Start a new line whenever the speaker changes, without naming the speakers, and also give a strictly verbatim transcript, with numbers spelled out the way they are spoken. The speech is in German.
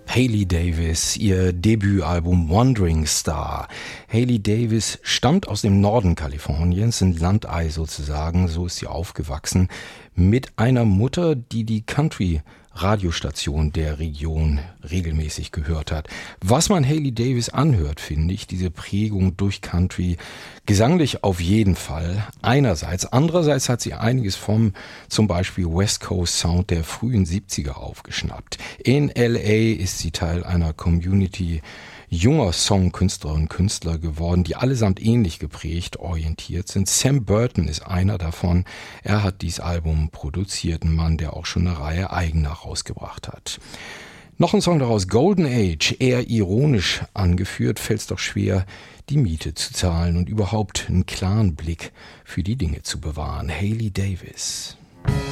Hailey Davis, ihr Debütalbum Wandering Star. Hailey Davis stammt aus dem Norden Kaliforniens, ein Landei sozusagen, so ist sie aufgewachsen, mit einer Mutter, die die Country Radiostation der Region regelmäßig gehört hat. Was man Hailey Davis anhört, finde ich, diese Prägung durch Country, gesanglich auf jeden Fall. Einerseits, andererseits hat sie einiges vom zum Beispiel West Coast Sound der frühen siebziger aufgeschnappt. In L A ist sie Teil einer Community junger Songkünstlerinnen und Künstler geworden, die allesamt ähnlich geprägt, orientiert sind. Sam Burton ist einer davon. Er hat dieses Album produziert, ein Mann, der auch schon eine Reihe eigener rausgebracht hat. Noch ein Song daraus, Golden Age, eher ironisch angeführt, fällt es doch schwer, die Miete zu zahlen und überhaupt einen klaren Blick für die Dinge zu bewahren. Hailey Davis.